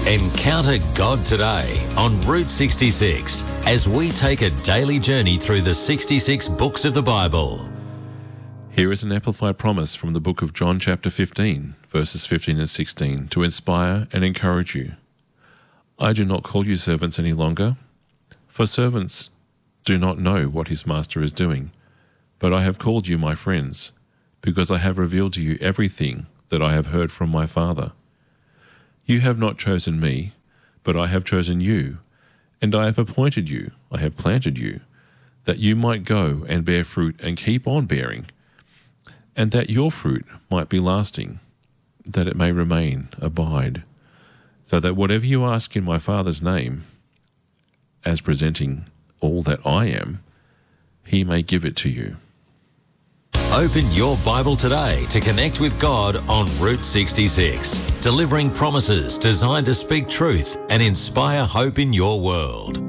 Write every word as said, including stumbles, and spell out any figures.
Encounter God today on Route sixty-six as we take a daily journey through the sixty-six books of the Bible. Here is an amplified promise from the book of John chapter fifteen, verses fifteen and sixteen, to inspire and encourage you. I do not call you servants any longer, for servants do not know what his master is doing, but I have called you my friends, because I have revealed to you everything that I have heard from my Father. You have not chosen me, but I have chosen you, and I have appointed you, I have planted you, that you might go and bear fruit and keep on bearing, and that your fruit might be lasting, that it may remain, abide, so that whatever you ask in my Father's name, as presenting all that I am, he may give it to you. Open your Bible today to connect with God on Route sixty-six, delivering promises designed to speak truth and inspire hope in your world.